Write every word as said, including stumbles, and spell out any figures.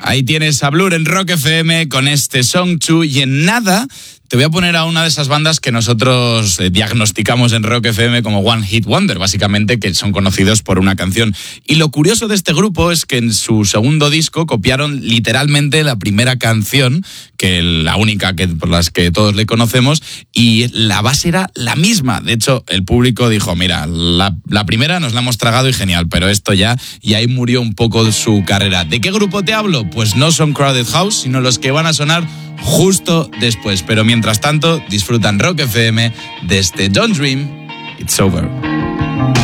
Ahí tienes a Blur en Rock F M con este Song dos y en nada te voy a poner a una de esas bandas que nosotros eh, diagnosticamos en Rock F M como One Hit Wonder, básicamente, que son conocidos por una canción. Y lo curioso de este grupo es que en su segundo disco copiaron literalmente la primera canción, que la única que, por las que todos le conocemos, y la base era la misma. De hecho, el público dijo, mira, la, la primera nos la hemos tragado y genial, pero esto ya, y ahí murió un poco su carrera. ¿De qué grupo te hablo? Pues no son Crowded House, sino los que van a sonar justo después. Pero mientras tanto, disfrutan Rock F M de este Don't Dream, It's Over.